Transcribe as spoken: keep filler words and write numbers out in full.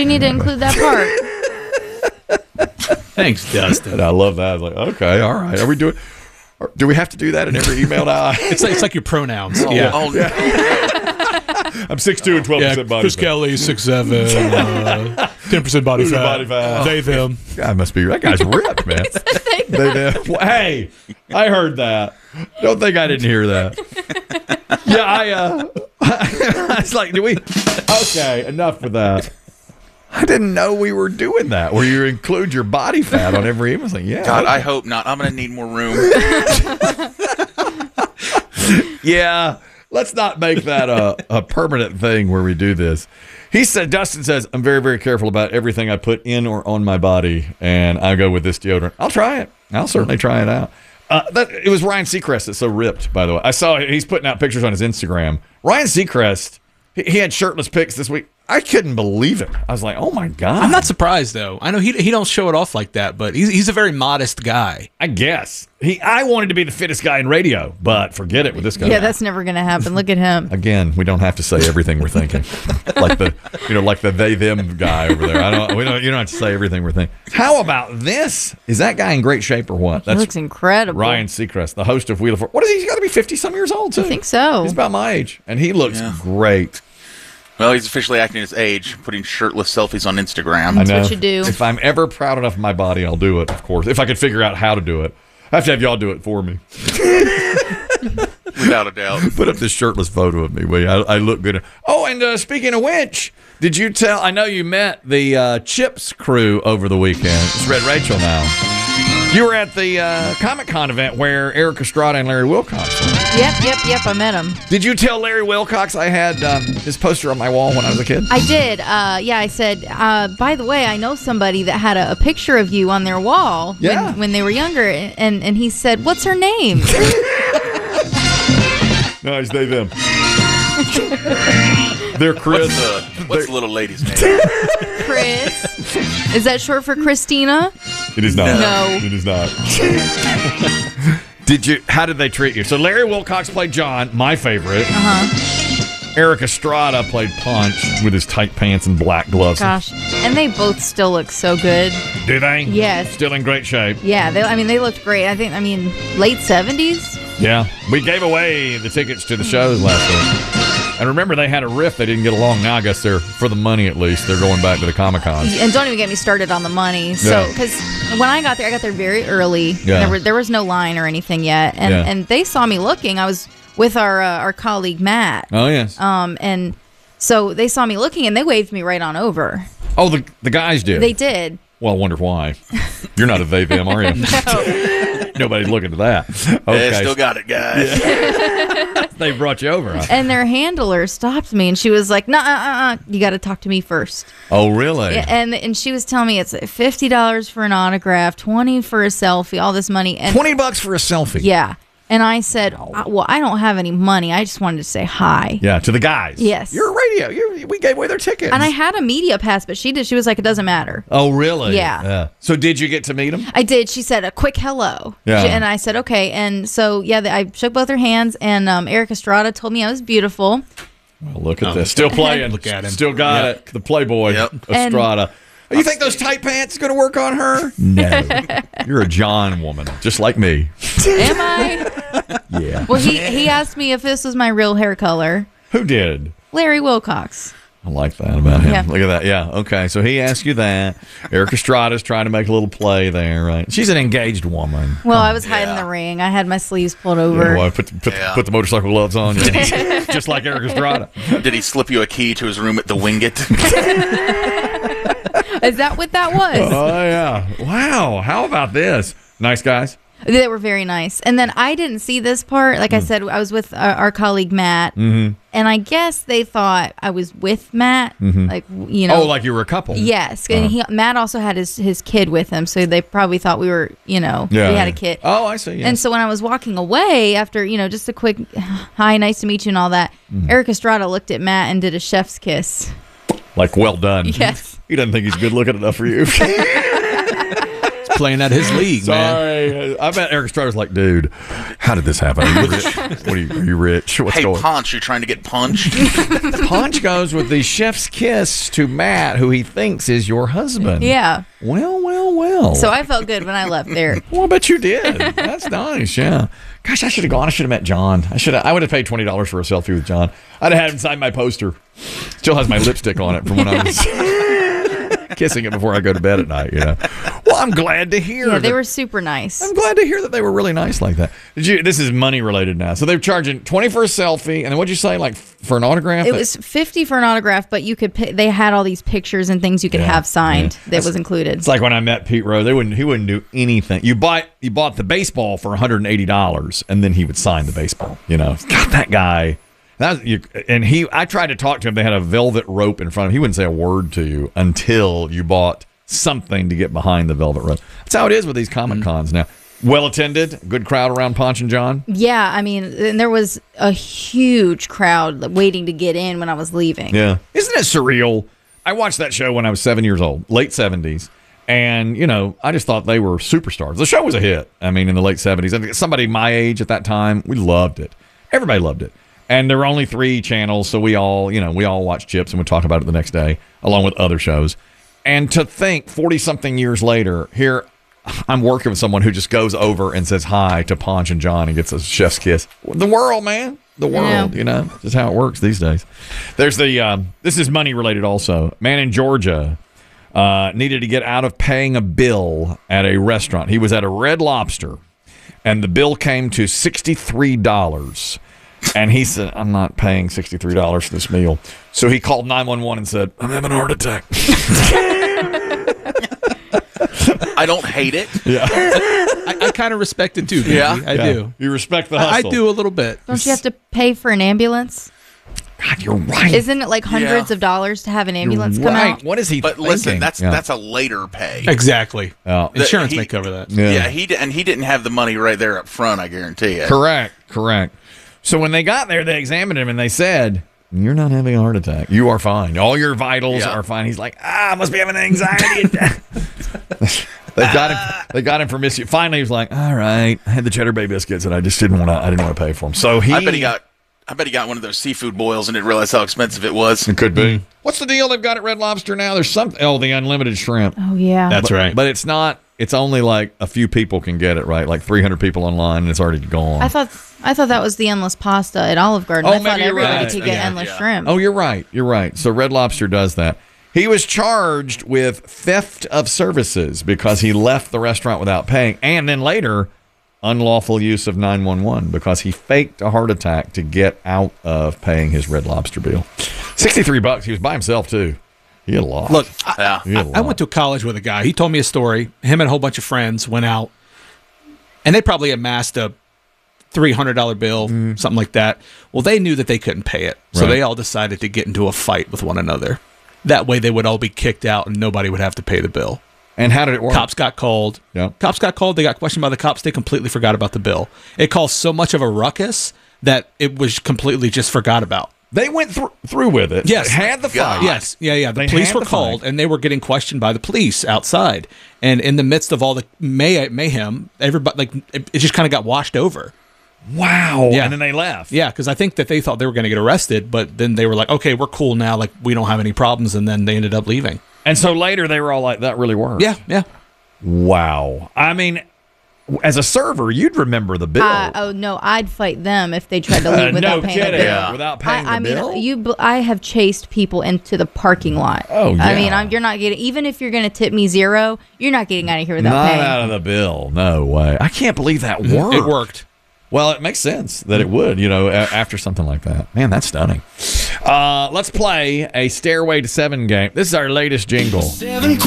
need to include that part. Thanks, Dustin. And I love that. I was like, okay, all right. Are we doing? Do we have to do that in every email now? It's like, it's like your pronouns. Oh, yeah. oh, yeah. I'm six two and twelve percent Yeah, body Chris fat. Kelly, six seven, uh, ten percent body fat. Body fat. They, them. God must be, that guy's ripped, man. they, they, hey, I heard that. Don't think I didn't hear that. Yeah, I, uh, I was like, do we, okay, enough with that. I didn't know we were doing that, where you include your body fat on every email. I was like, yeah. God, okay. I hope not. I'm going to need more room. Yeah, let's not make that a, a permanent thing where we do this. He said, Dustin says, I'm very, very careful about everything I put in or on my body, and I go with this deodorant. I'll try it. I'll certainly try it out. Uh, that, it was Ryan Seacrest that's so ripped, by the way. I saw he's putting out pictures on his Instagram. Ryan Seacrest, he, he had shirtless pics this week. I couldn't believe it. I was like, oh, my God. I'm not surprised, though. I know he he don't show it off like that, but he's, he's a very modest guy. I guess. He. I wanted to be the fittest guy in radio, but forget it with this guy. Yeah, that's never going to happen. Look at him. Again, we don't have to say everything we're thinking, like the, you know, like the they them guy over there. I don't. We don't. You don't have to say everything we're thinking. How about this? Is that guy in great shape or what? He looks incredible. Ryan Seacrest, the host of Wheel of Fortune. What is he? He's got to be fifty some years old too. I think so. He's about my age, and he looks Yeah. great. Well, he's officially acting his age, putting shirtless selfies on Instagram. I That's know. what you do. If I'm ever proud enough of my body, I'll do it. Of course, if I could figure out how to do it. I have to have y'all do it for me. Without a doubt. Put up this shirtless photo of me, will you? I, I look good. Oh, and uh, speaking of which, did you tell? I know you met the uh, Chips crew over the weekend. It's Red Rachel now. You were at the uh, Comic-Con event where Eric Estrada and Larry Wilcox were. Yep, yep, yep. I met him. Did you tell Larry Wilcox I had um, his poster on my wall when I was a kid? I did. Uh, yeah, I said, uh, by the way, I know somebody that had a, a picture of you on their wall Yeah. when, when they were younger. And, and he said, what's her name? No, it's they, them. They're Chris. What's the, what's the little lady's name? Chris. Is that short for Christina? It is not. No. It is not. Did you? How did they treat you? So Larry Wilcox played John, my favorite. Uh-huh. Eric Estrada played Punch with his tight pants and black gloves. Gosh. And they both still look so good. Do they? Yes. Still in great shape. Yeah, they, I mean, they looked great. I think, I mean, late seventies? Yeah. We gave away the tickets to the shows last week. And remember, they had a riff. They didn't get along. Now I guess they're, for the money at least, they're going back to the Comic-Con. And don't even get me started on the money. So, Yeah. because when I got there, I got there very early. Yeah. There, were, there was no line or anything yet. And, Yeah. and they saw me looking. I was with our uh, our colleague, Matt. Oh, yes. Um, and so they saw me looking, and they waved me right on over. Oh, the the guys did. They did. Well, I wonder why. You're not a they them, are you? No. Nobody's looking at that. Okay. Yeah, still got it, guys. They brought you over. Huh? And their handler stopped me, and she was like, "No, uh, uh, uh, you got to talk to me first." Oh, really? And and she was telling me it's fifty dollars for an autograph, twenty for a selfie, all this money, and Twenty bucks for a selfie. yeah. And I said, "I- "Well, I don't have any money. I just wanted to say hi." Yeah, to the guys. Yes. You're a radio. You're, we gave away their tickets. And I had a media pass, but she did. She was like, "It doesn't matter." Oh, really? Yeah. So did you get to meet them? I did. She said a quick hello. Yeah. She- and I said, okay. And so, yeah, the, I shook both her hands, and um, Eric Estrada told me I was beautiful. Well, look at Oh. this. Still playing. Look at him. Still got Yep. it. The Playboy Yep. Estrada. You think those tight pants are going to work on her? No. You're a John woman, just like me. Am I? Yeah. Well, he, he asked me if this was my real hair color. Who did? Larry Wilcox. I like that about him. Yeah. Look at that. Yeah. Okay. So he asked you that. Eric Estrada's trying to make a little play there, right? She's an engaged woman. Well, I was hiding Yeah. the ring. I had my sleeves pulled Yeah, over. well, put, put, Yeah. put the motorcycle gloves on, yeah. Just like Eric Estrada. Did he slip you a key to his room at the Wingate? Is that what that was? Oh, yeah. Wow. How about this? Nice guys. They were very nice. And then I didn't see this part. Like Mm. I said, I was with our, our colleague, Matt. Mm-hmm. And I guess they thought I was with Matt. Like, you know. Oh, like you were a couple. Yes. And he, Matt also had his, his kid with him. So they probably thought we were, you know, Yeah. we had a kid. Oh, I see. Yeah. And so when I was walking away after, you know, just a quick hi, nice to meet you and all that, Mm. Eric Estrada looked at Matt and did a chef's kiss. Like, well done. Yes. He doesn't think he's good looking enough for you. He's playing at his league, man. Sorry. I bet Eric Stroder's like, dude, how did this happen? Are you rich? What are you, are you rich? What's Hey, going on? Punch, you trying to get punched? Punch goes with the chef's kiss to Matt, who he thinks is your husband. Yeah. Well, well, well. So I felt good when I left there. Well, I bet you did. That's nice, yeah. Gosh, I should have gone. I should have met John. I should have. I would have paid twenty dollars for a selfie with John. I'd have had him sign my poster. Still has my lipstick on it from when I was kissing it before I go to bed at night, you know. Well, I'm glad to hear. Yeah, they that- were super nice. I'm glad to hear that they were really nice like that. Did you? This is money related now. So they're charging twenty for a selfie, and then what'd you say, like for an autograph? It was fifty for an autograph, but you could. Pay, they had all these pictures and things you could Yeah, have signed yeah. that was included. It's like when I met Pete Rose. They wouldn't. He wouldn't do anything. You bought. You bought the baseball for one hundred eighty dollars, and then he would sign the baseball. You know, God, that guy. That was, you, and he. I tried to talk to him. They had a velvet rope in front of him. He wouldn't say a word to you until you bought something to get behind the velvet rope. That's how it is with these Comic Cons now. Well attended, good crowd around Ponch and John. Yeah, I mean, and there was a huge crowd waiting to get in when I was leaving. Yeah. Isn't it surreal? I watched that show when I was seven years old, late seventies. And, you know, I just thought they were superstars. The show was a hit. I mean, in the late seventies. I think somebody my age at that time, we loved it. Everybody loved it. And there were only three channels, so we all, you know, we all watched Chips and would talk about it the next day, along with other shows. And to think forty-something years later, here I'm working with someone who just goes over and says hi to Ponch and John and gets a chef's kiss. The world, man. The world, Yeah. you know. Just how it works these days. There's the, um, this is money related also. Man in Georgia uh, needed to get out of paying a bill at a restaurant. He was at a Red Lobster, and the bill came to sixty-three dollars. And he said, I'm not paying sixty-three dollars for this meal. So he called nine one one and said, I'm having a heart attack. I don't hate it. Yeah. I, I kind of respect it too. Baby. Yeah. I Yeah. do. You respect the I, I hustle. do a little bit. Don't you have to pay for an ambulance? God, you're right. Isn't it like hundreds Yeah. of dollars to have an You're ambulance come right. out? What is he But thinking? listen, that's Yeah. that's a later pay. Exactly. Oh. The- Insurance he- may cover that. Yeah. Yeah, he d- and he didn't have the money right there up front. I guarantee you. Correct, correct. So when they got there, they examined him and they said, you're not having a heart attack. You are fine. All your vitals Yeah. are fine. He's like, ah, I must be having an anxiety attack. They got him. They got him for missing. Finally, he was like, all right, I had the Cheddar Bay biscuits and I just didn't want to. I didn't want to pay for them. So he. I bet he got. I bet he got one of those seafood boils and didn't realize how expensive it was. It could be. What's the deal they've got at Red Lobster now? There's something. Oh, the unlimited shrimp. Oh yeah. That's right. But it's not. It's only like a few people can get it, right? Like three hundred people online, and it's already gone. I thought I thought that was the endless pasta at Olive Garden. Oh, I thought maybe you're everybody right. could get Yeah, endless yeah. shrimp. Oh, you're right. You're right. So Red Lobster does that. He was charged with theft of services because he left the restaurant without paying, and then later, unlawful use of nine one one because he faked a heart attack to get out of paying his Red Lobster bill. sixty-three bucks. He was by himself too. He had a lot. Look, I, Yeah. He had a I lot. went to college with a guy. He told me a story. Him and a whole bunch of friends went out, and they probably amassed a three hundred dollars bill, something like that. Well, they knew that they couldn't pay it, so Right. they all decided to get into a fight with one another. That way, they would all be kicked out, and nobody would have to pay the bill. And how did it work? Cops got called. Yep. Cops got called. They got questioned by the cops. They completely forgot about the bill. It caused so much of a ruckus that it was completely just forgot about. They went through through with it. Yes. Had the God. fight. Yes, yeah, yeah. The They police had were the called, fight. and they were getting questioned by the police outside. And in the midst of all the may- mayhem, everybody like it, it just kind of got washed over. Wow. Yeah. And then they left. Yeah, because I think that they thought they were going to get arrested, but then they were like, "Okay, we're cool now. Like we don't have any problems." And then they ended up leaving. And so later they were all like, that really worked. Yeah, yeah. Wow. I mean, as a server, you'd remember the bill. Uh, oh no, I'd fight them if they tried to Uh, leave without no paying kidding. the bill. Yeah. Without paying I, I the mean, bill? you. bl- I have chased people into the parking lot. Oh, I yeah. mean, I'm, you're not getting. Even if you're going to tip me zero, you're not getting out of here without Not paying. out of the bill. No way. I can't believe that worked. It worked. Well, it makes sense that it would, you know, a- after something like that. Man, that's stunning. Uh, let's play a Stairway to Seven game. This is our latest jingle. Seven